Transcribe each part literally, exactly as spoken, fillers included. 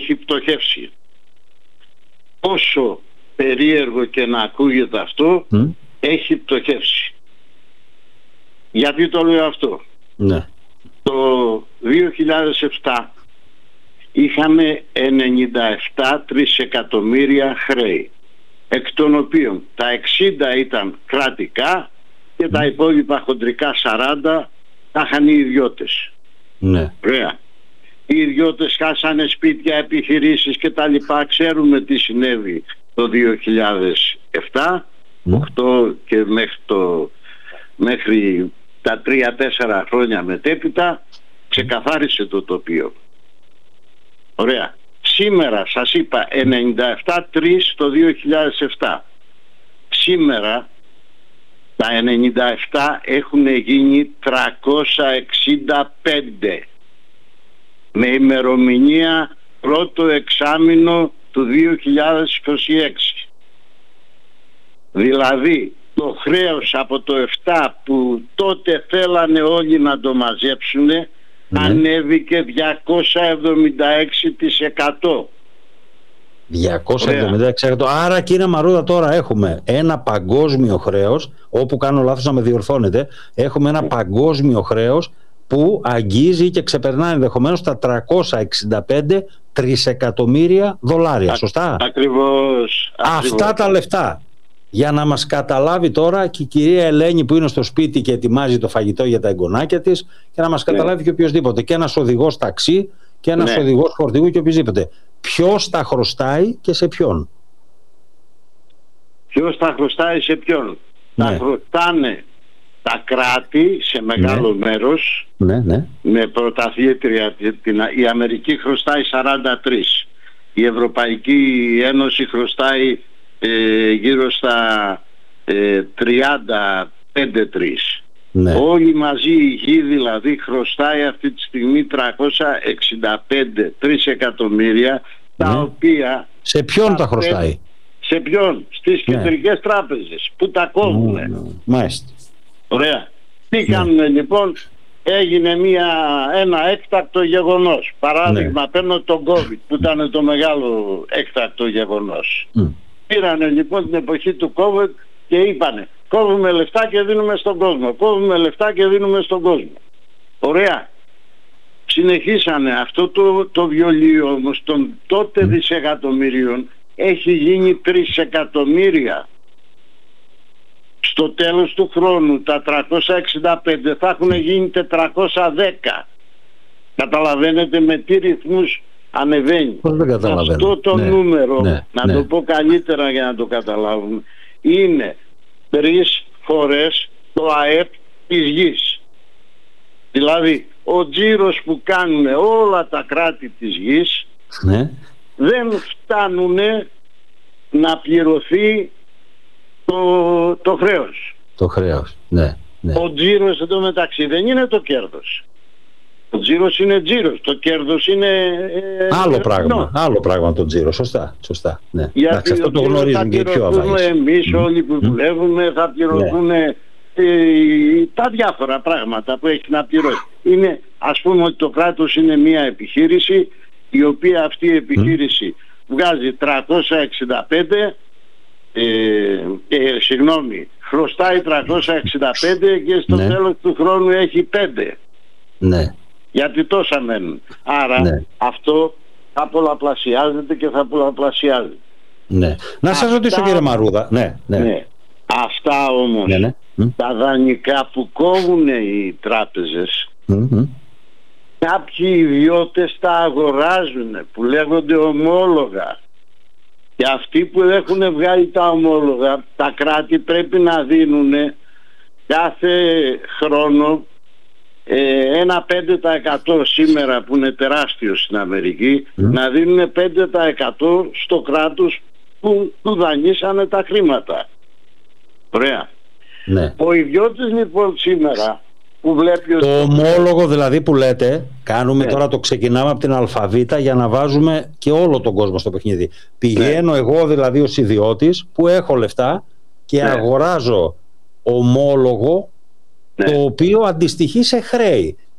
έχει πτωχεύσει. Όσο περίεργο και να ακούγεται αυτό, mm. έχει πτωχεύσει. Γιατί το λέω αυτό? Ναι. Το δύο χιλιάδες επτά είχαμε ενενήντα επτά τρισεκατομμύρια χρέη, εκ των οποίων τα εξήντα ήταν κρατικά και τα υπόλοιπα χοντρικά σαράντα τα είχαν οι ιδιώτες. Ναι. Ωραία. Οι ιδιώτες χάσανε σπίτια, επιχειρήσεις και τα λοιπά. Ξέρουμε τι συνέβη το δύο χιλιάδες επτά, mm. οκτώ και μέχρι, το, μέχρι τα τρία τέσσερα χρόνια μετέπειτα ξεκαθάρισε το τοπίο. Ωραία. Σήμερα σας είπα ενενήντα επτά τρία το δύο χιλιάδες επτά. Σήμερα τα ενενήντα επτά έχουν γίνει τριακόσια εξήντα πέντε με ημερομηνία πρώτο εξάμηνο του δύο χιλιάδες είκοσι έξι. Δηλαδή το χρέος από το επτά που τότε θέλανε όλοι να το μαζέψουν, mm. ανέβηκε διακόσια εβδομήντα έξι τοις εκατό. διακόσια εβδομήντα έξι τοις εκατό. Άρα κύριε Μαρούδα, τώρα έχουμε ένα παγκόσμιο χρέος, όπου κάνω λάθος να με διορθώνετε, έχουμε ένα παγκόσμιο χρέος που αγγίζει και ξεπερνά ενδεχομένως τα τριακόσια εξήντα πέντε τρισεκατομμύρια δολάρια. Α, σωστά? Ακριβώς. Αυτά τα λεφτά. Για να μας καταλάβει τώρα και η κυρία Ελένη που είναι στο σπίτι και ετοιμάζει το φαγητό για τα εγγονάκια της, και να μας καταλάβει ναι. και οποιοσδήποτε. Και ένας οδηγός ταξί και ένας ναι. οδηγός φορτηγού και οποιοσδήποτε. Ποιος τα χρωστάει και σε ποιον? Ποιος τα χρωστάει σε ποιον? Ναι. Τα χρωστάνε τα κράτη σε μεγάλο ναι. μέρος, ναι, ναι. με πρωταθλήτρια η Αμερική χρωστάει σαράντα τρία, η Ευρωπαϊκή Ένωση χρωστάει ε, γύρω στα ε, τριάντα πέντε τρία. Ναι. Όλοι μαζί η γη δηλαδή χρωστάει αυτή τη στιγμή τριακόσια εξήντα πέντε τρισεκατομμύρια, ναι. τα οποία... Σε ποιον τα χρωστάει? Σε ποιον? Στις ναι. κεντρικές τράπεζες που τα κόβουν. Ναι, ναι. Μάλιστα. Ωραία. Τι κάνουν ναι. λοιπόν? Έγινε μια, ένα έκτακτο γεγονός. Παράδειγμα, ναι. παίρνω τον COVID που ήταν το μεγάλο έκτακτο γεγονός. Mm. Πήρανε λοιπόν την εποχή του COVID και είπανε κόβουμε λεφτά και δίνουμε στον κόσμο. Κόβουμε λεφτά και δίνουμε στον κόσμο. Ωραία. Συνεχίσανε αυτό το, το βιολίο όμως των τότε mm. δισεκατομμυρίων έχει γίνει τρισεκατομμύρια. Στο τέλος του χρόνου τα τριακόσια εξήντα πέντε θα έχουν γίνει τετρακόσια δέκα. Καταλαβαίνετε με τι ρυθμούς ανεβαίνει? Αυτό το ναι, νούμερο, ναι, να ναι. το πω καλύτερα για να το καταλάβουμε, είναι τρεις φορές το ΑΕΠ της γης. Δηλαδή ο τζίρος που κάνουν όλα τα κράτη της γης ναι. δεν φτάνουν να πληρωθεί Το, το χρέος. Το χρέος, ναι, ναι. Ο τζίρος εδώ μεταξύ δεν είναι το κέρδος. Ο τζίρος είναι τζίρος. Το κέρδος είναι... Ε, άλλο πράγμα. Άλλο πράγμα το τζίρο. Σωστά, σωστά. Ναι. Γιατί εντάξει, αυτό το γνωρίζουν και οι πιο αβαγείς. Εμείς mm. όλοι που δουλεύουμε θα πληρωθούν ναι. ε, τα διάφορα πράγματα που έχει να πληρώσει. Είναι, ας πούμε ότι το κράτος είναι μια επιχείρηση η οποία αυτή η επιχείρηση mm. βγάζει τριακόσια εξήντα πέντε Ε, ε, συγγνώμη, χρωστάει τριακόσια εξήντα πέντε και στο ναι. τέλος του χρόνου έχει πέντε. Ναι. Γιατί τόσα μένουν. Άρα ναι. αυτό θα πολλαπλασιάζεται και θα πολλαπλασιάζεται. Ναι. Να σας ρωτήσω κύριε Μαρούδα. Ναι, ναι. ναι. Αυτά όμως ναι, ναι. τα δανεικά που κόβουν οι τράπεζες mm-hmm. κάποιοι ιδιώτες τα αγοράζουν που λέγονται ομόλογα. Και αυτοί που έχουν βγάλει τα ομόλογα, τα κράτη πρέπει να δίνουν κάθε χρόνο ε, ένα πέντε τοις εκατό σήμερα που είναι τεράστιο στην Αμερική, mm. να δίνουν πέντε τοις εκατό στο κράτος που του δανείσανε τα χρήματα. Ωραία. Ναι. Ο ιδιώτης λοιπόν σήμερα που βλέπει ότι... Το ομόλογο δηλαδή που λέτε, κάνουμε ναι. τώρα το ξεκινάμε από την αλφαβήτα για να βάζουμε και όλο τον κόσμο στο παιχνίδι. Πηγαίνω ναι. εγώ δηλαδή ως ιδιώτης που έχω λεφτά και ναι. αγοράζω ομόλογο ναι. το οποίο αντιστοιχεί σε χρέη.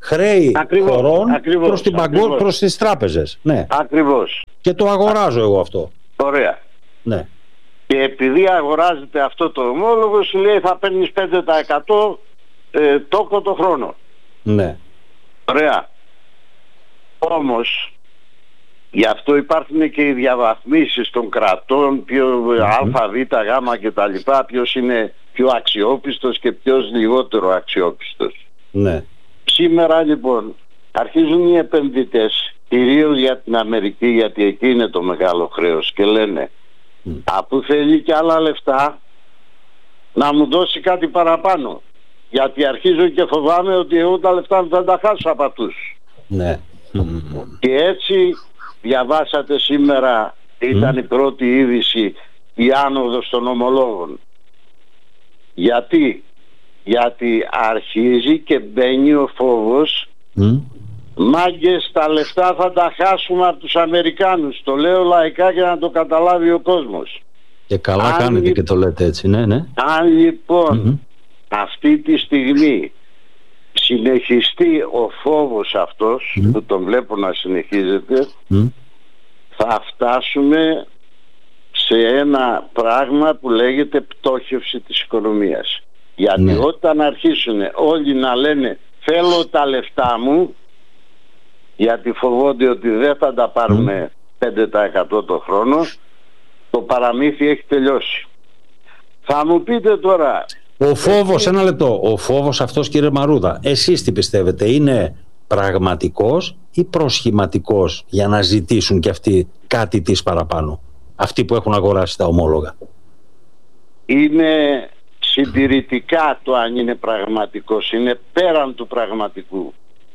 χρέη ακριβώς, χωρών ακριβώς, προς, την παγκο... προς τις τράπεζες. Ναι. Ακριβώς. Και το αγοράζω εγώ αυτό. Ωραία. Ναι. Και επειδή αγοράζεται αυτό το ομόλογο, σου λέει θα παίρνεις πέντε τοις εκατό ε, τόκο το χρόνο. Ναι. Ωραία. Όμως, γι' αυτό υπάρχουν και οι διαβαθμίσεις των κρατών, ποιο mm-hmm. α, β, γ και τα λοιπά, ποιος είναι πιο αξιόπιστος και ποιος λιγότερο αξιόπιστος. Ναι. Σήμερα λοιπόν αρχίζουν οι επενδυτές, κυρίως για την Αμερική, γιατί εκεί είναι το μεγάλο χρέος, και λένε mm. αφού θέλει και άλλα λεφτά να μου δώσει κάτι παραπάνω, γιατί αρχίζω και φοβάμαι ότι εγώ τα λεφτά θα τα χάσω από αυτούς. Ναι. Και έτσι διαβάσατε σήμερα, ήταν mm. η πρώτη είδηση, η άνοδος των ομολόγων. Γιατί γιατί αρχίζει και μπαίνει ο φόβος mm. μάγκες, τα λεφτά θα τα χάσουμε από τους Αμερικάνους. Το λέω λαϊκά για να το καταλάβει ο κόσμος. Και καλά αν κάνετε λι... και το λέτε έτσι, ναι, ναι. Αν λοιπόν mm-hmm. αυτή τη στιγμή συνεχιστεί ο φόβος αυτός mm. που τον βλέπω να συνεχίζεται, mm. θα φτάσουμε σε ένα πράγμα που λέγεται πτώχευση της οικονομίας. Γιατί ναι. όταν αρχίσουν όλοι να λένε θέλω τα λεφτά μου, γιατί φοβόνται ότι δεν θα τα πάρουμε mm. πέντε τοις εκατό το χρόνο, το παραμύθι έχει τελειώσει. Θα μου πείτε τώρα... Ο φόβος, ένα λεπτό, ο φόβος αυτός, κύριε Μαρούδα, εσείς τι πιστεύετε, είναι πραγματικός ή προσχηματικός για να ζητήσουν και αυτοί κάτι της παραπάνω, αυτοί που έχουν αγοράσει τα ομόλογα? Είναι συντηρητικά το αν είναι πραγματικός, είναι πέραν του πραγματικού.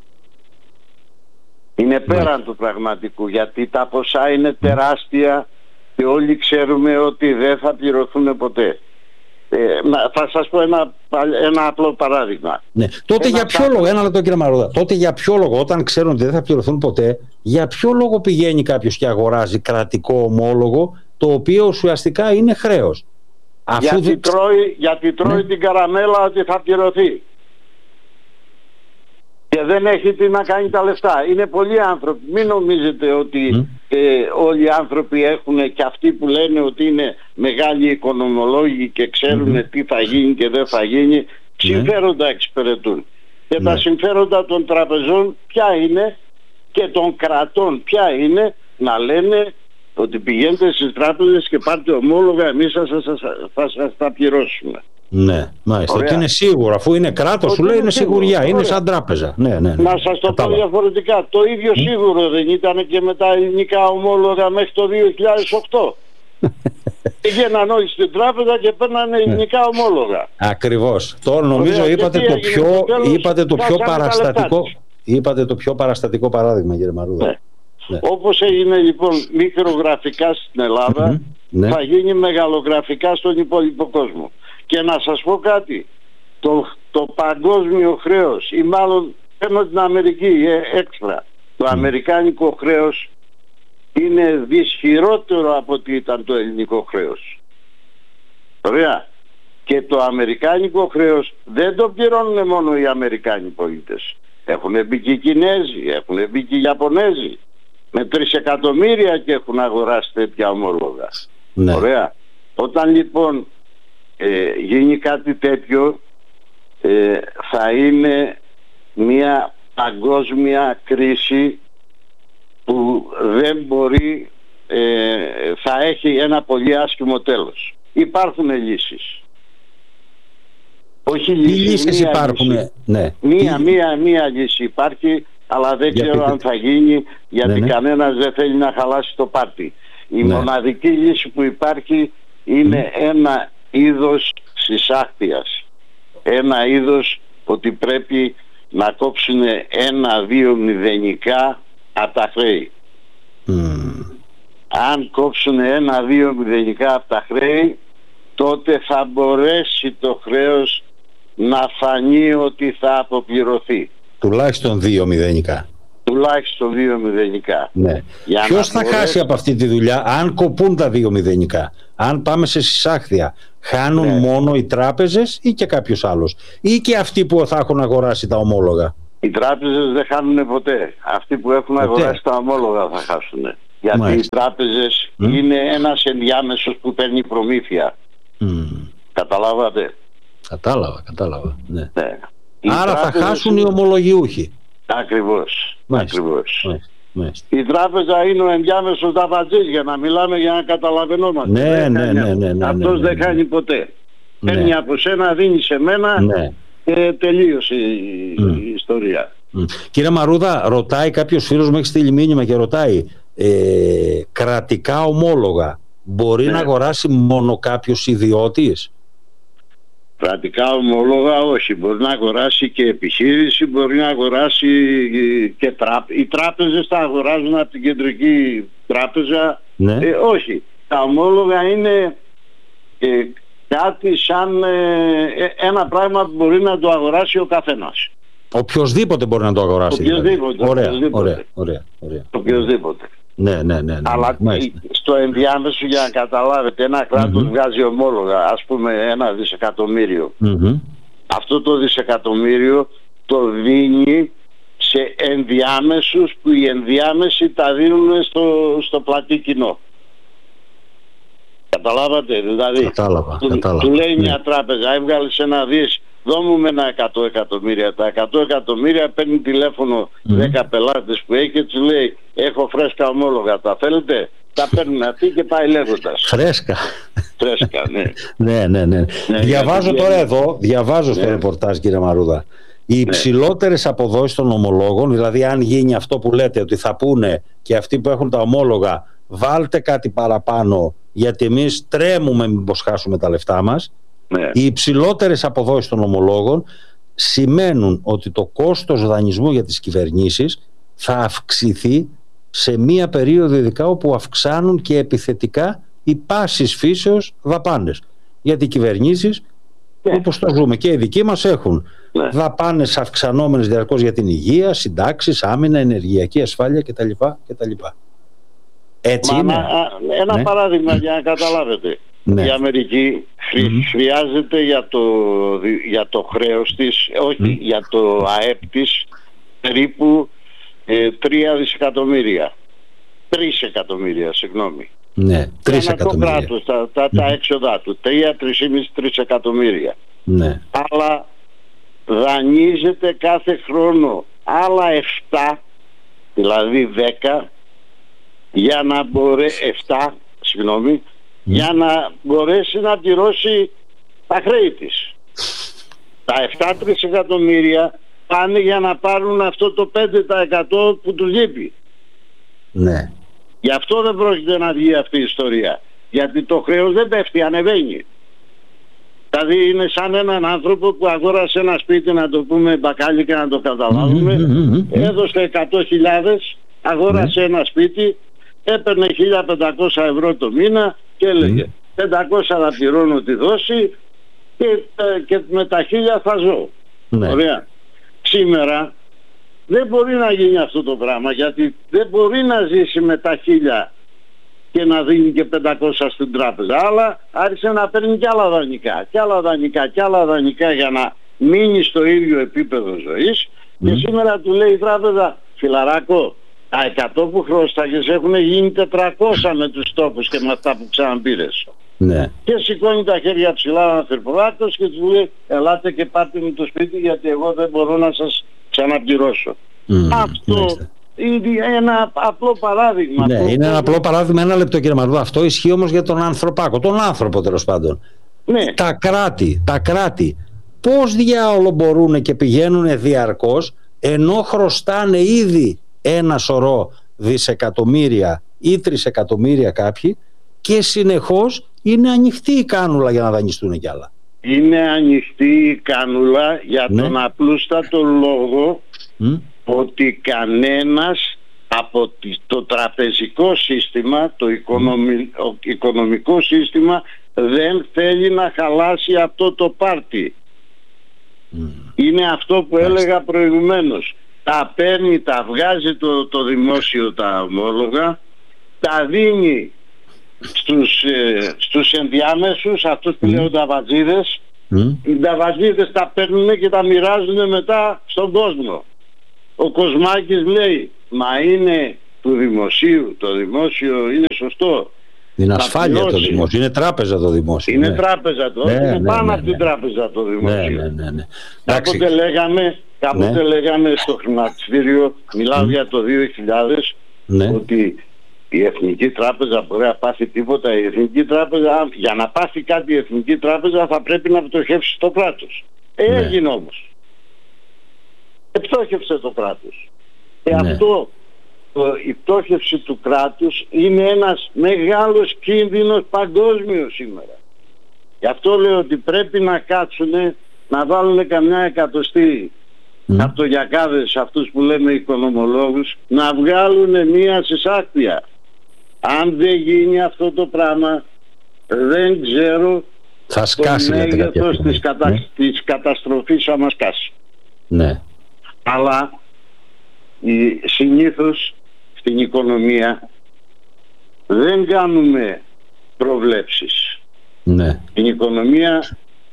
Είναι πέραν ναι. του πραγματικού, γιατί τα ποσά είναι τεράστια και όλοι ξέρουμε ότι δεν θα πληρωθούν ποτέ. Ε, θα σας πω ένα, ένα απλό παράδειγμα. Ναι. Τότε ένα για ποιο λόγο, ένα λεπτό κύριε Μαρούδα, τότε για ποιο λόγο, όταν ξέρουν ότι δεν θα πληρωθούν ποτέ, για ποιο λόγο πηγαίνει κάποιος και αγοράζει κρατικό ομόλογο, το οποίο ουσιαστικά είναι χρέος? Αφού γιατί, δεν... τρώει, γιατί τρώει ναι. την καραμέλα ότι θα πληρωθεί. Και δεν έχει τι να κάνει τα λεφτά. Είναι πολλοί άνθρωποι. Μην νομίζετε ότι mm. ε, όλοι οι άνθρωποι έχουν, και αυτοί που λένε ότι είναι μεγάλοι οικονομολόγοι και ξέρουν mm. τι θα γίνει και δεν θα γίνει, συμφέροντα εξυπηρετούν. Και mm. τα συμφέροντα των τραπεζών ποια είναι, και των κρατών ποια είναι, να λένε ότι πηγαίνετε στις τράπεζες και πάρτε ομόλογα, εμείς θα σας, θα σας τα πληρώσουμε. Ναι, μάλιστα. Ότι είναι σίγουρο, αφού είναι κράτος, σου λέει είναι σιγουριά, ωραία. Είναι σαν τράπεζα. Ναι, ναι, ναι. Να σας το πω διαφορετικά. Το ίδιο mm. σίγουρο δεν ήταν και με τα ελληνικά ομόλογα μέχρι το δύο χιλιάδες οκτώ. Πήγαιναν όλοι στην τράπεζα και παίρνανε ελληνικά ομόλογα. Ακριβώς. Τώρα νομίζω ωραία, είπατε, το πιο, το είπατε, το πιο παραστατικό, είπατε το πιο παραστατικό παράδειγμα, κύριε Μαρούδα. Ναι. Ναι. Όπως έγινε λοιπόν μικρογραφικά στην Ελλάδα, mm-hmm. ναι. θα γίνει μεγαλογραφικά στον υπόλοιπο κόσμο. Και να σας πω κάτι, το, το παγκόσμιο χρέος, ή μάλλον παίρνω την Αμερική ε, έξτρα, το mm. αμερικάνικο χρέος είναι δυσχυρότερο από ότι ήταν το ελληνικό χρέος. Ωραία. Και το αμερικάνικο χρέος δεν το πληρώνουν μόνο οι Αμερικάνοι πολίτες. Έχουν μπει και οι Κινέζοι, έχουν μπει και οι Ιαπωνέζοι. Με τρεις εκατομμύρια και έχουν αγοράσει τέτοια ομόλογα. Ναι. Ωραία. Όταν λοιπόν ε, γίνει κάτι τέτοιο, ε, θα είναι μια παγκόσμια κρίση που δεν μπορεί, ε, θα έχει ένα πολύ άσχημο τέλος. Υπάρχουν λύσεις. Όχι λύσεις, λύσεις μία υπάρχουν. Λύση. Ναι. Μία, μία, μία λύση υπάρχει, αλλά δεν για ξέρω πείτε. αν θα γίνει, γιατί ναι, ναι. κανένας δεν θέλει να χαλάσει το πάρτι. Η ναι. μοναδική λύση που υπάρχει είναι mm. ένα είδος συσάχτειας. Ένα είδος ότι πρέπει να κόψουν ένα-δύο μηδενικά από τα χρέη. Mm. Αν κόψουν ένα-δύο μηδενικά από τα χρέη, τότε θα μπορέσει το χρέος να φανεί ότι θα αποπληρωθεί. Τουλάχιστον δύο μηδενικά. Τουλάχιστον δύο μηδενικά. Ναι. Ποιος θα μπορέσει... χάσει από αυτή τη δουλειά αν κοπούν τα δύο μηδενικά? Αν πάμε σε συσάχθεια, χάνουν ναι. μόνο οι τράπεζες ή και κάποιος άλλος? Ή και αυτοί που θα έχουν αγοράσει τα ομόλογα? Οι τράπεζες δεν χάνουν ποτέ. Αυτοί που έχουν ποτέ αγοράσει τα ομόλογα θα χάσουν. Γιατί μάλιστα οι τράπεζες mm. είναι ένας ενδιάμεσος που παίρνει προμήθεια. Mm. Καταλάβατε? Κατάλαβα, κατάλαβα. Ναι. Ναι. Άρα θα χάσουν οι ομολογιούχοι. Ακριβώς. Μάλιστα. Ακριβώς. Μάλιστα. Μάλιστα. Η τράπεζα είναι ο ενδιάμεσος δαβατζής, για να μιλάμε, για να καταλαβαίνόμαστε. Ναι, ναι, ναι, ναι, ναι, αυτός ναι, ναι, δεν ναι. χάνει ποτέ. Ναι. Παίρνει από σένα, δίνει σε μένα, ναι, και τελείωσε η, mm. η ιστορία. Mm. Κύριε Μαρούδα, ρωτάει κάποιος φίλος μου, έχει στείλει μήνυμα και ρωτάει, ε, κρατικά ομόλογα μπορεί ναι. να αγοράσει μόνο κάποιος ιδιώτης? Κρατικά ομόλογα όχι. Μπορεί να αγοράσει και επιχείρηση, μπορεί να αγοράσει και τράπεζα. Οι τράπεζες τα αγοράζουν από την κεντρική τράπεζα. Ναι. Ε, όχι. Τα ομόλογα είναι ε, κάτι σαν ε, ένα πράγμα που μπορεί να το αγοράσει ο καθένας. Οποιοςδήποτε μπορεί να το αγοράσει. Οποιοςδήποτε. Δηλαδή. Ωραία, οποιοςδήποτε. ωραία, ωραία, ωραία. Οποιοςδήποτε. Ναι, ναι, ναι, ναι, αλλά ναι, στο ενδιάμεσο, για να καταλάβετε, ένα κράτος mm-hmm. βγάζει ομόλογα, ας πούμε ένα δισεκατομμύριο. Mm-hmm. Αυτό το δισεκατομμύριο το δίνει σε ενδιάμεσους, που οι ενδιάμεσοι τα δίνουν στο, στο πλατή κοινό. Καταλάβατε? Δηλαδή κατάλαβα, του, κατάλαβα. του λέει ναι. μια τράπεζα, έβγαλες ένα δις, δώμου με ένα εκατό εκατομμύρια. Τα εκατό εκατομμύρια παίρνει τηλέφωνο mm. δέκα πελάτες που έχει και τους λέει, έχω φρέσκα ομόλογα, τα θέλετε? Τα παίρνουν αυτοί και πάει λέγοντας. Φρέσκα. Φρέσκα, ναι. ναι, ναι, ναι. ναι. Διαβάζω γιατί... τώρα εδώ, διαβάζω στο ναι. ρεπορτάζ, κύριε Μαρούδα, οι υψηλότερες ναι. αποδόσεις των ομολόγων, δηλαδή αν γίνει αυτό που λέτε, ότι θα πούνε και αυτοί που έχουν τα ομόλογα, βάλτε κάτι παραπάνω, γιατί εμείς τρέμουμε μήπως χάσουμε τα λεφτά μας. Ναι. Οι υψηλότερες αποδόσεις των ομολόγων σημαίνουν ότι το κόστος δανεισμού για τις κυβερνήσεις θα αυξηθεί σε μία περίοδο ειδικά όπου αυξάνουν και επιθετικά οι πάσης φύσεως δαπάνες. Γιατί οι κυβερνήσεις, ναι. όπως το ζούμε και οι δικοί μας, έχουν ναι. δαπάνες αυξανόμενες διαρκώς για την υγεία, συντάξεις, άμυνα, ενεργειακή ασφάλεια κτλ. κτλ. Έτσι Μα, είναι. Ένα, ένα ναι. παράδειγμα για να καταλάβετε. Ναι. Η Αμερική χρει, mm-hmm. χρειάζεται για το, για το χρέος της, όχι mm-hmm. για το ΑΕΠ της, περίπου ε, τρία δισεκατομμύρια. Τρεις εκατομμύρια, συγγνώμη. Ναι, τρεις εκατομμύρια. Το κράτος, τα, τα, mm-hmm. τα έξοδά του, τρία, τρεις και μισό, τρεις εκατομμύρια. Ναι. Αλλά δανείζεται κάθε χρόνο άλλα επτά, δηλαδή δέκα, για να μπορέσει, επτά, συγγνώμη, Mm. για να μπορέσει να πληρώσει τα χρέη της. Τα επτά τρισεκατομμύρια πάνε για να πάρουν αυτό το πέντε τοις εκατό που τους λείπει. Ναι. Γι' αυτό δεν πρόκειται να βγει αυτή η ιστορία. Γιατί το χρέος δεν πέφτει, ανεβαίνει. Δηλαδή είναι σαν έναν άνθρωπο που αγόρασε ένα σπίτι, να το πούμε μπακάλι και να το καταλάβουμε, mm-hmm. έδωσε εκατό χιλιάδες, αγόρασε mm. ένα σπίτι, έπαιρνε χίλια πεντακόσια ευρώ το μήνα και έλεγε mm. πεντακόσια θα πληρώνω τη δόση και, και με τα χίλια θα ζω. Ναι. Ωραία. Σήμερα δεν μπορεί να γίνει αυτό το πράγμα, γιατί δεν μπορεί να ζήσει με τα χίλια και να δίνει και πεντακόσια στην τράπεζα, αλλά άρχισε να παίρνει κι άλλα δανεικά κι άλλα δανεικά κι άλλα δανεικά για να μείνει στο ίδιο επίπεδο ζωής mm. και σήμερα του λέει η τράπεζα, φιλαράκο, τα εκατό που χρωστάγες έχουν γίνει τετρακόσια με τους τόπους και με αυτά που ξαναπήρες. Ναι. Και σηκώνει τα χέρια ψηλά ο ανθρωπράτος και του λέει, ελάτε και πάρτε μου το σπίτι, γιατί εγώ δεν μπορώ να σας ξαναπληρώσω. Mm, αυτό μάλιστα. είναι ένα απλό παράδειγμα. Ναι, είναι ένα απλό παράδειγμα, ένα λεπτό κύριε Μαρούδα. Αυτό ισχύει όμως για τον ανθρωπάκο, τον άνθρωπο τέλος πάντων. Ναι. Τα κράτη, τα κράτη πώς διάολο μπορούν και πηγαίνουν διαρκώς, ενώ χρωστάνε ήδη ένα σωρό δισεκατομμύρια ή τρισεκατομμύρια κάποιοι, και συνεχώς είναι ανοιχτή η κάνουλα για να δανειστούν κι άλλα. Είναι ανοιχτή η κάνουλα για ναι. τον απλούστατο λόγο mm. ότι κανένας από το τραπεζικό σύστημα, το οικονομι... mm. οικονομικό σύστημα δεν θέλει να χαλάσει αυτό το πάρτι. Mm. Είναι αυτό που Μάλιστα. έλεγα προηγουμένως. Τα παίρνει, τα βγάζει το, το δημόσιο τα ομόλογα, τα δίνει στους, ε, στους ενδιάμεσους, αυτούς που mm. λέω ταβατζίδες. Mm. Οι ταβατζίδες τα παίρνουν και τα μοιράζουν μετά στον κόσμο. Ο Κοσμάκης λέει, μα είναι του δημοσίου, το δημόσιο είναι σωστό. Είναι ασφάλεια το δημόσιο, είναι τράπεζα το δημόσιο. Είναι ναι. τράπεζα το, ναι, είναι ναι, πάνω ναι, από ναι, την τράπεζα το δημόσιο. Ναι, ναι, ναι, ναι. Κάποτε λέγαμε, κάποτε ναι. λέγαμε στο χρηματιστήριο, μιλάω mm. για το δύο χιλιάδες, ναι. ότι η Εθνική Τράπεζα μπορεί να πάθει τίποτα. Η Εθνική Τράπεζα, για να πάθει κάτι η Εθνική Τράπεζα θα πρέπει να πτωχεύσει το κράτος. Ε, ναι. Έγινε όμως. Επτώχευσε το κράτος. Και ναι. αυτό, το, η πτώχευση του κράτους είναι ένας μεγάλος κίνδυνος παγκόσμιος σήμερα. Γι' αυτό λέω ότι πρέπει να κάτσουν να βάλουν καμιά εκατοστή mm. αυτογιακάδες, αυτούς που λέμε οικονομολόγους, να βγάλουν μία συσάκτεια. Αν δεν γίνει αυτό το πράγμα, δεν ξέρω θα σκάσει, το μέγεθος της, κατα... ναι. της καταστροφής θα μας σκάσει. Ναι. Αλλά η, συνήθως στην οικονομία δεν κάνουμε προβλέψεις. Ναι. Στην οικονομία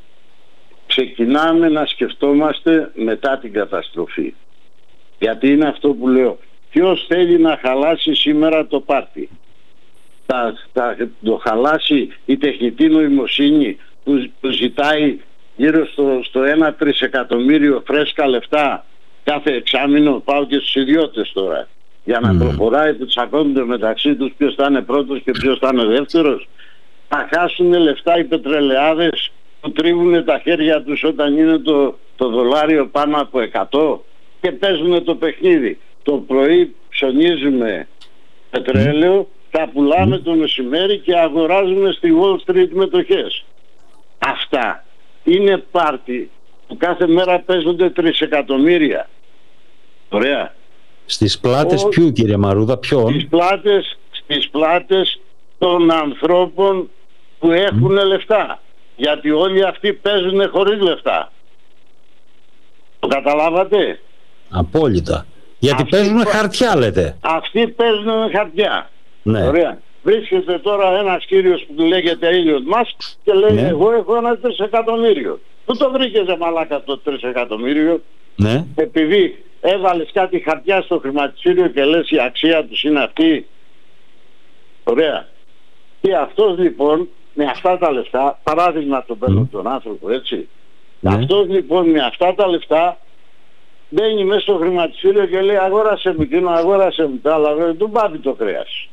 ξεκινάμε να σκεφτόμαστε μετά την καταστροφή. Γιατί είναι αυτό που λέω. Ποιος θέλει να χαλάσει σήμερα το πάρτι? Θα, θα το χαλάσει η τεχνητή νοημοσύνη που, που ζητάει γύρω στο, στο ένα τρισεκατομμύριο φρέσκα λεφτά κάθε εξάμηνο. Πάω και στους ιδιώτες τώρα. Για να mm. προχωράει που τσακώνονται μεταξύ τους ποιος θα είναι πρώτος και ποιος θα είναι δεύτερος. Θα χάσουν λεφτά οι πετρελαιάδες που τρίβουν τα χέρια τους όταν είναι το, το δολάριο πάνω από εκατό και παίζουν το παιχνίδι. Το πρωί ψωνίζουμε πετρέλαιο, τα πουλάμε το μεσημέρι και αγοράζουμε στη Wall Street μετοχές. Αυτά είναι πάρτι που κάθε μέρα παίζονται τρισεκατομμύρια. Ωραία. Στις πλάτες Ο... ποιου, κύριε Μαρούδα, ποιον? Στις πλάτες, στις πλάτες των ανθρώπων που έχουν mm. λεφτά. Γιατί όλοι αυτοί παίζουν χωρίς λεφτά. Το καταλάβατε? Απόλυτα. Γιατί αυτοί παίζουν πα... χαρτιά, λέτε. Αυτοί παίζουν χαρτιά. Ναι. Ωραία. Βρίσκεται τώρα ένας κύριος που λέγεται Elon Musk και λέει ναι. εγώ έχω ένα τρισεκατομμύριο. Πού το βρήκες μαλάκα το τρισεκατομμύριο? Ναι. Επειδή έβαλες κάτι χαρτιά στο χρηματιστήριο και λες η αξία τους είναι αυτή. Ωραία. Και αυτός λοιπόν με αυτά τα λεφτά, παράδειγμα τον παίρνω mm. τον άνθρωπο, έτσι. Ναι. Αυτός λοιπόν με αυτά τα λεφτά μπαίνει μέσα στο χρηματιστήριο και λέει αγόρασε μου εκείνο, αγόρασε μου τα άλλα, δεν του πάθει το κρέας.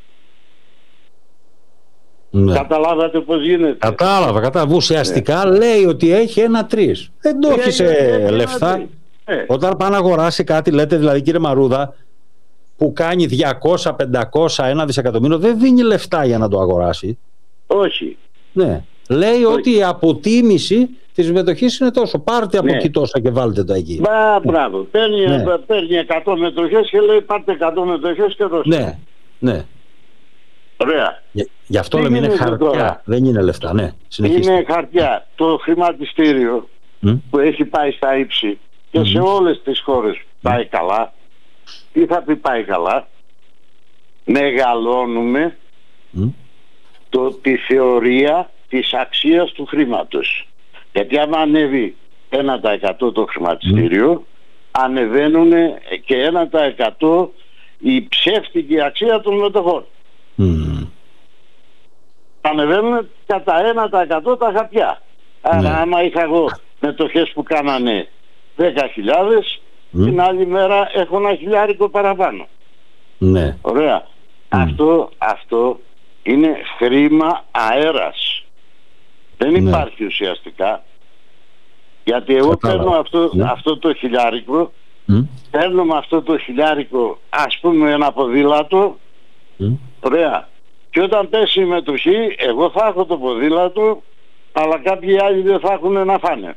Ναι. Καταλάβατε πως γίνεται? Κατάλαβα, κατάλαβα. Ουσιαστικά ναι. λέει ότι έχει ένα τρεις. Δεν το έχει σε λεφτά. Ναι. Όταν πάει να αγοράσει κάτι, λέτε δηλαδή, κύριε Μαρούδα, που κάνει διακόσια, πεντακόσια, ένα δισεκατομμύριο, δεν δίνει λεφτά για να το αγοράσει. Όχι. Ναι. Λέει Όχι. ότι η αποτίμηση της μετοχής είναι τόσο. Πάρτε από ναι. εκεί τόσα και βάλτε τα εκεί. Μπα, μπράβο. Παίρνει, ναι. παίρνει εκατό μετοχές και λέει πάρτε εκατό μετοχές και δώστε. Ναι. Ναι. Ωραία. Γι' γι' αυτό λέμε είναι χαρτιά. Τώρα. Δεν είναι λεφτά. Ναι. Συνεχίστε. Είναι χαρτιά. Το χρηματιστήριο mm. που έχει πάει στα ύψη και mm. σε όλες τις χώρες πάει mm. καλά. Τι θα πει πάει καλά? Μεγαλώνουμε mm. το, τη θεωρία της αξίας του χρήματος. Γιατί άμα ανέβει ένα τοις εκατό το χρηματιστήριο, mm. ανεβαίνουν και ένα τοις εκατό η ψεύτικη αξία των μετοχών. Mm. Ανεβαίνουν κατά ένα τοις εκατό τα χαρτιά. Άρα ναι. άμα είχα εγώ μετοχές που κάνανε δέκα χιλιάδες, mm. την άλλη μέρα έχω ένα χιλιάρικο παραπάνω. Ναι. Ωραία. Mm. Αυτό, αυτό είναι χρήμα αέρας. Δεν ναι. υπάρχει ουσιαστικά. Γιατί εγώ παίρνω αυτό, ναι. αυτό το χιλιάρικο, mm. παίρνω με αυτό το χιλιάρικο ας πούμε ένα ποδήλατο, mm. ωραία. Και όταν πέσει η μετοχή, εγώ θα έχω το ποδήλατο, αλλά κάποιοι άλλοι δεν θα έχουν να φάνε.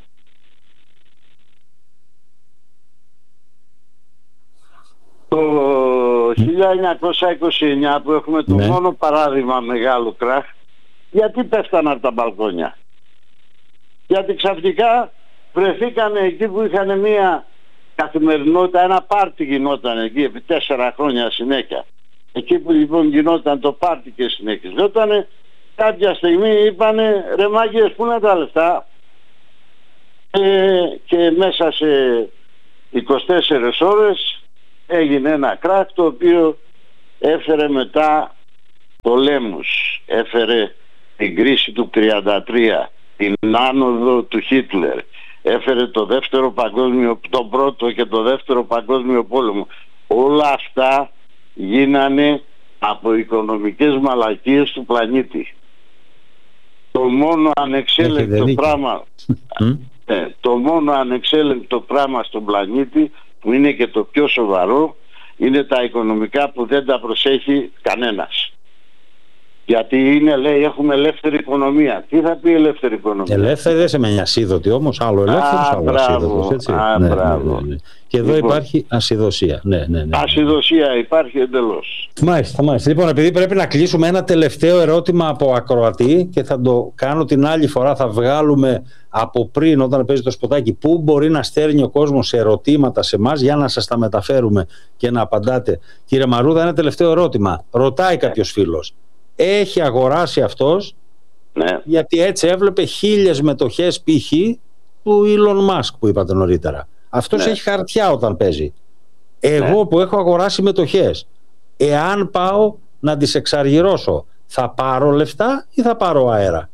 Το χίλια εννιακόσια είκοσι εννιά που έχουμε το ναι. μόνο παράδειγμα μεγάλο κράχ, γιατί πέφτανε από τα μπαλκόνια? Γιατί ξαφνικά βρεθήκανε εκεί που είχαν μια καθημερινότητα, ένα πάρτι γινόταν εκεί επί τέσσερα χρόνια συνέχεια. Εκεί που λοιπόν γινόταν το πάρτι και συνεχιζότανε, κάποια στιγμή είπανε ρε μάγκες, πού είναι τα λεφτά? Ε, και μέσα σε είκοσι τέσσερις ώρες έγινε ένα κράκ το οποίο έφερε μετά πολέμους, έφερε την κρίση του τριάντα τρία, την άνοδο του Χίτλερ, έφερε το δεύτερο παγκόσμιο, τον πρώτο και το δεύτερο παγκόσμιο πόλεμο. Όλα αυτά γίνανε από οικονομικές μαλακίες του πλανήτη. Το μόνο ανεξέλεγκτο πράγμα ε, το μόνο ανεξέλεγκτο πράγμα στον πλανήτη, που είναι και το πιο σοβαρό, είναι τα οικονομικά, που δεν τα προσέχει κανένας. Γιατί είναι, λέει, έχουμε ελεύθερη οικονομία. Τι θα πει ελεύθερη οικονομία? Ελεύθερη δεν σημαίνει ασίδωτη όμως, άλλο ελεύθερος, άλλο ασίδωτος, έτσι. Α, ναι, μπράβο. Ναι, ναι, ναι. Και εδώ λοιπόν υπάρχει ασιδωσία. Ναι, ναι, ναι. Ασιδωσία υπάρχει εντελώς. Μάλιστα, μάλιστα. Λοιπόν, επειδή πρέπει να κλείσουμε, ένα τελευταίο ερώτημα από ακροατή και θα το κάνω την άλλη φορά. Θα βγάλουμε από πριν, όταν παίζει το σποτάκι, πού μπορεί να στέλνει ο κόσμος ερωτήματα σε εμάς για να σας τα μεταφέρουμε και να απαντάτε. Κύριε Μαρούδα, ένα τελευταίο ερώτημα. Ρωτάει κάποιος φίλος. Έχει αγοράσει αυτός, ναι, γιατί έτσι έβλεπε χίλιες μετοχές π.χ. του Elon Musk που είπατε νωρίτερα. Αυτός ναι. έχει χαρτιά όταν παίζει. Εγώ ναι. που έχω αγοράσει μετοχές, εάν πάω να τις εξαργυρώσω, θα πάρω λεφτά ή θα πάρω αέρα?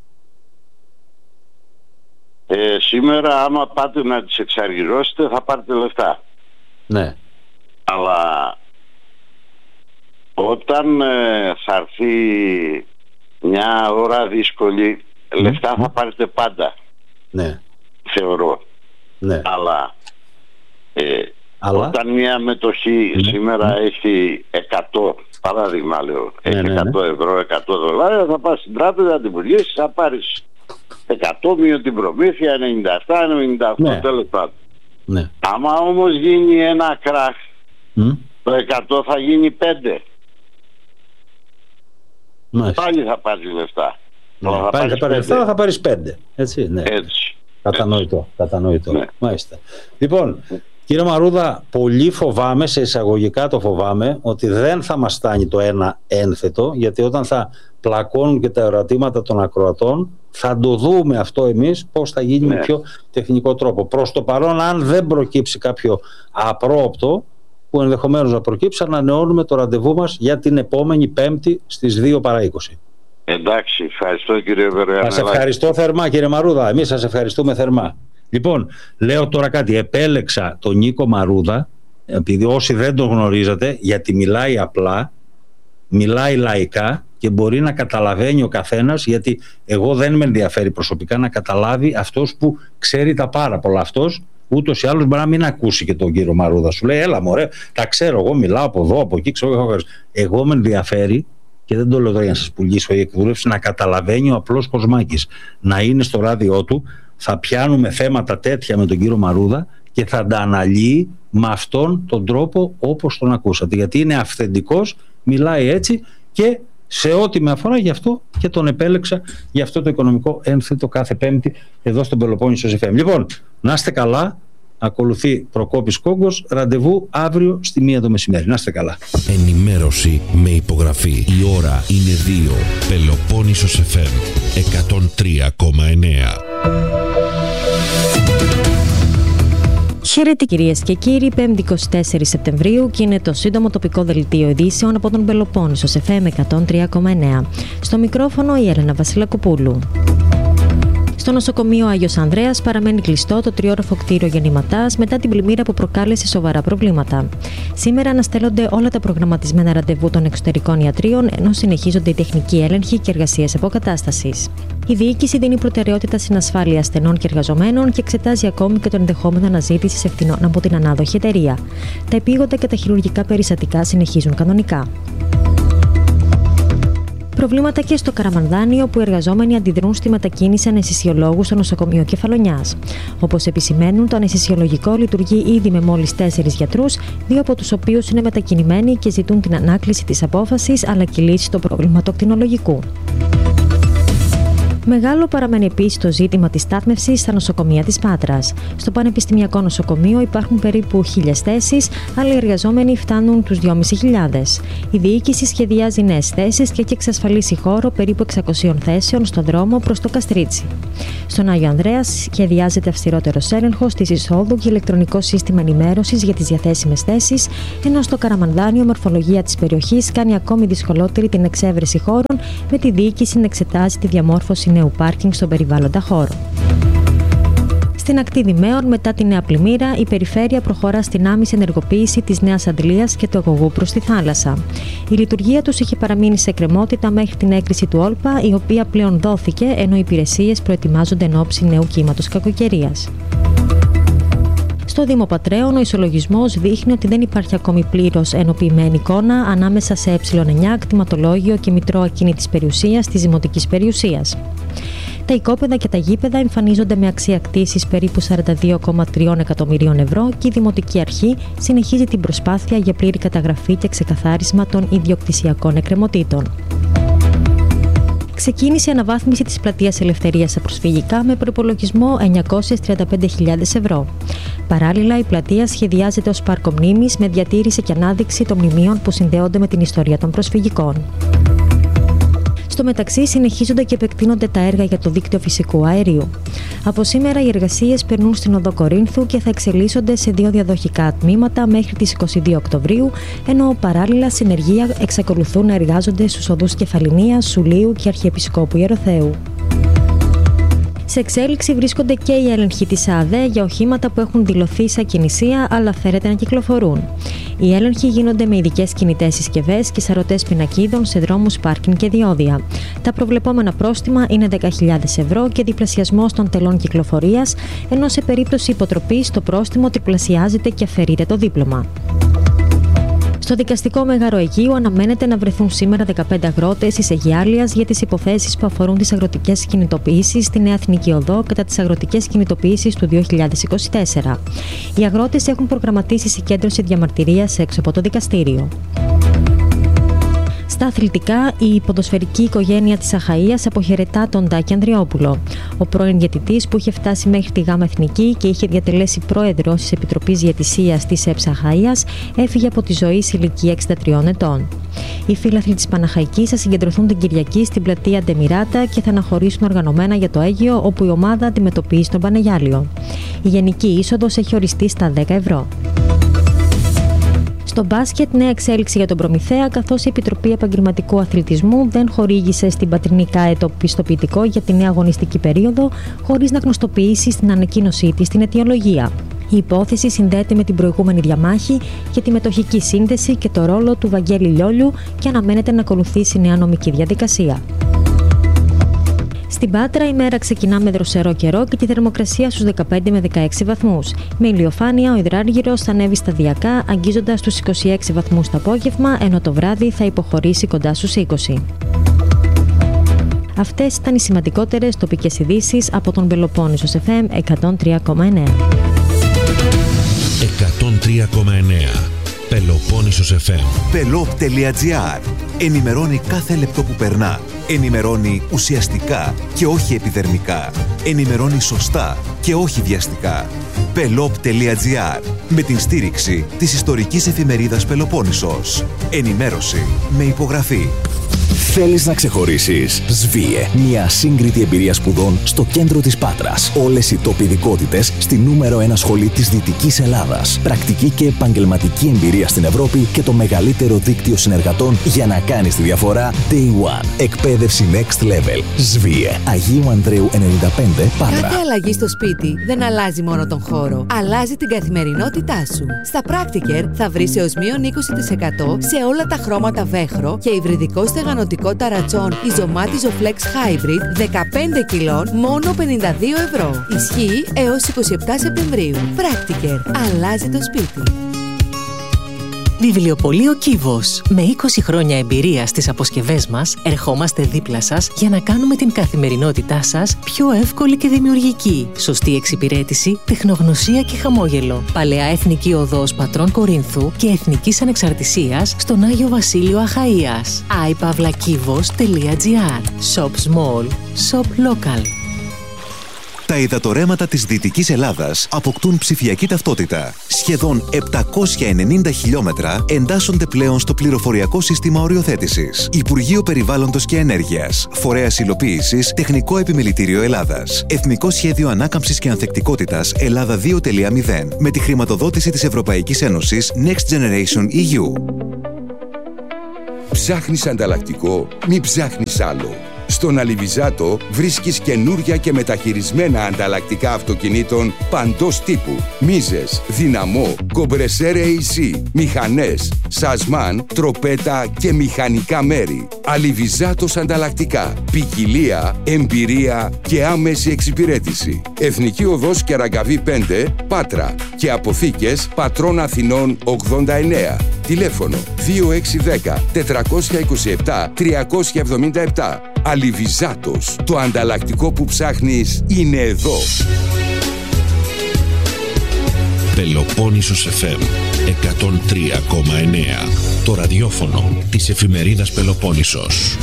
Ε, σήμερα άμα πάτε να τις εξαργυρώσετε θα πάρετε λεφτά. Ναι. Αλλά όταν ε, θα έρθει μια ώρα δύσκολη, mm. λεφτά θα πάρετε πάντα. Ναι. Θεωρώ. Ναι. Αλλά, ε, Αλλά όταν μια μετοχή mm. σήμερα mm. έχει εκατό, παράδειγμα λέω, ναι, έχει ναι, ναι. εκατό ευρώ, εκατό δολάρια, θα πας στην τράπεζα, θα την πουλήσεις, θα πάρεις εκατό μείον την προμήθεια, ενενήντα επτά ενενήντα οκτώ, ναι. τέλος πάντων. Ναι. Άμα όμως γίνει ένα κράχ, mm. το εκατό θα γίνει πέντε. Μάλιστα. Πάλι θα πάρεις λεφτά. Ναι, θα πάλι θα πάρεις λεφτά, θα πάρεις πέντε. Έτσι, ναι. Έτσι. Κατανοητό. Έτσι. Κατανοητό. Ναι. Μάλιστα. Λοιπόν, κύριε Μαρούδα, πολύ φοβάμαι, σε εισαγωγικά το φοβάμαι, ότι δεν θα μας φτάνει το ένα ένθετο, γιατί όταν θα πλακώνουν και τα ερωτήματα των ακροατών, θα το δούμε αυτό εμείς πώς θα γίνει ναι. με πιο τεχνικό τρόπο. Προς το παρόν, αν δεν προκύψει κάποιο απρόοπτο, που ενδεχομένως να προκύψει, ανανεώνουμε το ραντεβού μας για την επόμενη Πέμπτη στις δύο παρά είκοσι. Εντάξει, ευχαριστώ κύριε Βερεανέλα. Σας ευχαριστώ θερμά κύριε Μαρούδα, εμείς σας ευχαριστούμε θερμά. Λοιπόν, λέω τώρα κάτι, επέλεξα τον Νίκο Μαρούδα, επειδή όσοι δεν τον γνωρίζετε, γιατί μιλάει απλά, μιλάει λαϊκά και μπορεί να καταλαβαίνει ο καθένας, γιατί εγώ δεν με ενδιαφέρει προσωπικά να καταλάβει αυτός που ξέρει τα πάρα πολλά. Αυτός ούτως ή άλλως μπορεί να μην ακούσει και τον κύριο Μαρούδα. Σου λέει, έλα μωρέ, τα ξέρω, εγώ μιλάω από εδώ, από εκεί, ξέρω. Εγώ με ενδιαφέρει, και δεν το λέω τώρα για να σας πουλήσω η εκδούλευση, να καταλαβαίνει ο απλός Κοσμάκης. Να είναι στο ράδιό του, θα πιάνουμε θέματα τέτοια με τον κύριο Μαρούδα και θα τα αναλύει με αυτόν τον τρόπο όπως τον ακούσατε. Γιατί είναι αυθεντικός, μιλάει έτσι και σε ό,τι με αφορά, γι' αυτό και τον επέλεξα για αυτό το οικονομικό ένθετο κάθε Πέμπτη εδώ στον Πελοπόννησο εφ εμ. Λοιπόν, να είστε καλά. Ακολουθεί Προκόπης Κόγκος. Ραντεβού αύριο στη μία το μεσημέρι. Να είστε καλά. Ενημέρωση με υπογραφή. Η ώρα είναι δύο. Πελοπόννησος εφ εμ εκατόν τρία κόμμα εννέα. Χαίρετε κυρίες και κύριοι, πέμπτη εικοστή τέταρτη Σεπτεμβρίου και είναι το σύντομο τοπικό δελτίο ειδήσεων από τον Πελοπόννησο εφ εμ εκατόν τρία κόμμα εννέα. Στο μικρόφωνο η Έλενα Βασιλακοπούλου. Στο νοσοκομείο Άγιος Ανδρέας παραμένει κλειστό το τριόροφο κτίριο γεννηματάς μετά την πλημμύρα που προκάλεσε σοβαρά προβλήματα. Σήμερα αναστέλλονται όλα τα προγραμματισμένα ραντεβού των εξωτερικών ιατρίων, ενώ συνεχίζονται οι τεχνικοί έλεγχοι και εργασίες αποκατάστασης. Η διοίκηση δίνει προτεραιότητα στην ασφάλεια ασθενών και εργαζομένων και εξετάζει ακόμη και το ενδεχόμενο αναζήτησης ευθυνών από την ανάδοχη εταιρεία. Τα επίγοντα και τα χειρουργικά περιστατικά συνεχίζουν κανονικά. Προβλήματα και στο Καραμανδάνιο, που οι εργαζόμενοι αντιδρούν στη μετακίνηση αναισθησιολόγου στο νοσοκομείο Κεφαλονιάς. Όπως επισημαίνουν, το αναισθησιολογικό λειτουργεί ήδη με μόλις τέσσερις γιατρούς, δύο από τους οποίους είναι μετακινημένοι και ζητούν την ανάκληση της απόφασης αλλά και λύση στο πρόβλημα του ακτινολογικού. Μεγάλο παραμένει επίσης το ζήτημα της στάθμευσης στα νοσοκομεία της Πάτρας. Στο Πανεπιστημιακό Νοσοκομείο υπάρχουν περίπου χίλιες θέσεις, αλλά οι εργαζόμενοι φτάνουν τους δυόμισι χιλιάδες. Η διοίκηση σχεδιάζει νέες θέσεις και έχει εξασφαλίσει χώρο περίπου εξακόσιες θέσεων στον δρόμο προς το Καστρίτσι. Στον Άγιο Ανδρέα σχεδιάζεται αυστηρότερος έλεγχος της εισόδου και ηλεκτρονικό σύστημα ενημέρωσης για τις διαθέσιμες θέσεις, ενώ στο Καραμανδάνιο η μορφολογία της περιοχής κάνει ακόμη δυσκολότερη την εξέβρεση χώρων, με τη διοίκηση να εξετάζει τη διαμόρφωση νέου πάρκινγκ στον περιβάλλοντα χώρο. Στην ακτή Δημαίων, μετά τη Νέα Πλημμύρα, η περιφέρεια προχωρά στην άμεση ενεργοποίηση της Νέας Αντλίας και του αγωγού προς τη θάλασσα. Η λειτουργία τους είχε παραμείνει σε εκκρεμότητα μέχρι την έγκριση του Όλπα, η οποία πλέον δόθηκε, ενώ οι υπηρεσίες προετοιμάζονται εν ώψη νέου κύματος κακοκαιρίας. Στο Δήμο Πατρέων, ο ισολογισμός δείχνει ότι δεν υπάρχει ακόμη πλήρως ενοποιημένη εικόνα ανάμεσα σε ε εννιά, κτηματολόγιο και μητρό ακίνητης περιουσίας της δημοτικής περιουσίας. Τα οικόπεδα και τα γήπεδα εμφανίζονται με αξία κτήσης περίπου σαράντα δύο κόμμα τρία εκατομμυρίων ευρώ και η Δημοτική Αρχή συνεχίζει την προσπάθεια για πλήρη καταγραφή και ξεκαθάρισμα των ιδιοκτησιακών εκκρεμωτήτων. Ξεκίνησε η αναβάθμιση της πλατείας Ελευθερίας στα προσφυγικά με προϋπολογισμό εννιακόσιες τριάντα πέντε χιλιάδες ευρώ. Παράλληλα, η πλατεία σχεδιάζεται ως πάρκο μνήμης με διατήρηση και ανάδειξη των μνημείων που συνδέονται με την ιστορία των προσφυγικών. Στο μεταξύ, συνεχίζονται και επεκτείνονται τα έργα για το δίκτυο φυσικού αερίου. Από σήμερα, οι εργασίες περνούν στην Οδό Κορίνθου και θα εξελίσσονται σε δύο διαδοχικά τμήματα μέχρι τις είκοσι δύο Οκτωβρίου, ενώ παράλληλα συνεργεία εξακολουθούν να εργάζονται στους οδούς Κεφαληνίας, Σουλίου και Αρχιεπισκόπου Ιεροθέου. Σε εξέλιξη βρίσκονται και οι έλεγχοι της ΑΔΕ για οχήματα που έχουν δηλωθεί σε ακινησία αλλά φέρεται να κυκλοφορούν. Οι έλεγχοι γίνονται με ειδικές κινητές συσκευές και σαρωτές πινακίδων σε δρόμους, πάρκινγκ και διόδια. Τα προβλεπόμενα πρόστιμα είναι δέκα χιλιάδες ευρώ και διπλασιασμός των τελών κυκλοφορίας, ενώ σε περίπτωση υποτροπής το πρόστιμο τριπλασιάζεται και αφαιρείται το δίπλωμα. Στο δικαστικό Μέγαρο Αιγαίου αναμένεται να βρεθούν σήμερα δεκαπέντε αγρότες της Αιγιάλειας για τις υποθέσεις που αφορούν τις αγροτικές κινητοποιήσεις στη Νέα Εθνική Οδό κατά τις αγροτικές κινητοποιήσεις του δύο χιλιάδες είκοσι τέσσερα. Οι αγρότες έχουν προγραμματίσει συγκέντρωση διαμαρτυρίας έξω από το δικαστήριο. Στα αθλητικά, η ποδοσφαιρική οικογένεια της Αχαΐας αποχαιρετά τον Τάκη Ανδριόπουλο. Ο πρώην διαιτητής που είχε φτάσει μέχρι τη ΓΑΜΑ Εθνική και είχε διατελέσει πρόεδρος της Επιτροπής Διαιτησίας της ΕΠΣ Αχαΐας έφυγε από τη ζωή σε ηλικία εξήντα τριών ετών. Οι φίλαθλοι της Παναχαϊκής θα συγκεντρωθούν την Κυριακή στην πλατεία Ντεμιράτα και θα αναχωρήσουν οργανωμένα για το Αίγαιο, όπου η ομάδα αντιμετωπίζει τον Πανεγιάλιο. Η γενική είσοδος έχει οριστεί στα δέκα ευρώ. Στο μπάσκετ, νέα εξέλιξη για τον Προμηθέα, καθώς η Επιτροπή Επαγγελματικού Αθλητισμού δεν χορήγησε στην πατρινή ΚΑΕ το πιστοποιητικό για τη νέα αγωνιστική περίοδο, χωρίς να γνωστοποιήσει στην ανακοίνωσή της την αιτιολογία. Η υπόθεση συνδέεται με την προηγούμενη διαμάχη για τη μετοχική σύνδεση και το ρόλο του Βαγγέλη Λιόλιου και αναμένεται να ακολουθήσει νέα νομική διαδικασία. Στην Πάτρα η μέρα ξεκινά με δροσερό καιρό και τη θερμοκρασία στους δεκαπέντε με δεκαέξι βαθμούς. Με ηλιοφάνεια ο υδράργυρος θα ανέβει σταδιακά, αγγίζοντας τους είκοσι έξι βαθμούς το απόγευμα, ενώ το βράδυ θα υποχωρήσει κοντά στους είκοσι. Αυτές ήταν οι σημαντικότερες τοπικές ειδήσεις από τον Πελοπόννησος εφ εμ εκατόν τρία κόμμα εννέα. εκατόν τρία κόμμα εννέα Πελοπόννησος εφ εμ. Πελόπ τελεία τζι άρ. Ενημερώνει κάθε λεπτό που περνά. Ενημερώνει ουσιαστικά και όχι επιδερμικά. Ενημερώνει σωστά και όχι βιαστικά. Πελόπ τελεία τζι άρ. Με την στήριξη της ιστορικής εφημερίδας Πελοπόννησος. Ενημέρωση με υπογραφή. Θέλεις να ξεχωρίσεις? Σβίε. Μια σύγκριτη εμπειρία σπουδών στο κέντρο της Πάτρας. Όλες οι τόποι ειδικότητες στη νούμερο ένα σχολή της Δυτικής Ελλάδας. Πρακτική και επαγγελματική εμπειρία στην Ευρώπη και το μεγαλύτερο δίκτυο συνεργατών για να κάνεις τη διαφορά. Day One. Εκπαίδευση Next Level. Σβίε. Αγίου Ανδρέου ενενήντα πέντε Πάτρα. Κάθε αλλαγή στο σπίτι δεν αλλάζει μόνο τον χώρο. Αλλάζει την καθημερινότητά σου. Στα Practiker θα βρεις έως μείον είκοσι τοις εκατό σε όλα τα χρώματα βέχρο και υβριδικό στεγανοτικό ταρατσόν Ιζωμάτιζο Flex Hybrid δεκαπέντε κιλών μόνο πενήντα δύο ευρώ. Ισχύει έως είκοσι επτά Σεπτεμβρίου. Practiker. Αλλάζει το σπίτι. Βιβλιοπωλείο Κύβος. Με είκοσι χρόνια εμπειρία στις αποσκευές μας, ερχόμαστε δίπλα σας για να κάνουμε την καθημερινότητά σας πιο εύκολη και δημιουργική. Σωστή εξυπηρέτηση, τεχνογνωσία και χαμόγελο. Παλαιά Εθνική Οδός Πατρών Κορίνθου και Εθνικής Ανεξαρτησίας στον Άγιο Βασίλειο Αχαΐας. άι παύλα κίβος τελεία τζι άρ. Shop small, shop local. Τα υδατορέματα της Δυτικής Ελλάδας αποκτούν ψηφιακή ταυτότητα. Σχεδόν επτακόσια ενενήντα χιλιόμετρα εντάσσονται πλέον στο πληροφοριακό σύστημα οριοθέτησης. Υπουργείο Περιβάλλοντος και Ενέργειας. Φορέας Υλοποίησης Τεχνικό Επιμελητήριο Ελλάδας. Εθνικό Σχέδιο Ανάκαμψης και Ανθεκτικότητας Ελλάδα δύο τελεία μηδέν. Με τη χρηματοδότηση της Ευρωπαϊκής Ένωσης Next Generation ι γιου. Ψάχνεις ανταλλακτικό, μη ψάχνεις άλλο. Στον Αλιβιζάτο βρίσκεις καινούρια και μεταχειρισμένα ανταλλακτικά αυτοκινήτων παντός τύπου. Μίζες, δυναμό, κομπρεσέρ έι σι, μηχανές, σασμάν, τροπέτα και μηχανικά μέρη. Αλιβιζάτος ανταλλακτικά. Ποικιλία, εμπειρία και άμεση εξυπηρέτηση. Εθνική Οδός Κεραγκαβή πέντε, Πάτρα και αποθήκες Πατρών Αθηνών ογδόντα εννέα. Τηλέφωνο δύο έξι ένα μηδέν τετρακόσια είκοσι επτά τριακόσια εβδομήντα επτά. Αλιβιζάτος. Το ανταλλακτικό που ψάχνεις είναι εδώ. Πελοπόννησος εφ εμ εκατόν τρία κόμμα εννέα. Το ραδιόφωνο της εφημερίδας Πελοπόννησος.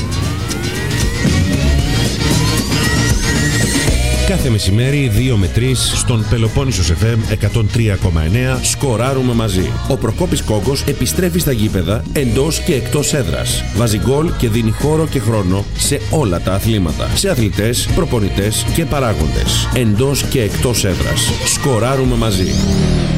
Κάθε μεσημέρι δύο με τρεις στον Πελοπόννησος εφ εμ εκατόν τρία κόμμα εννέα σκοράρουμε μαζί. Ο Προκόπης Κόγκος επιστρέφει στα γήπεδα εντός και εκτός έδρας. Βάζει γκολ και δίνει χώρο και χρόνο σε όλα τα αθλήματα. Σε αθλητές, προπονητές και παράγοντες. Εντός και εκτός έδρας. Σκοράρουμε μαζί.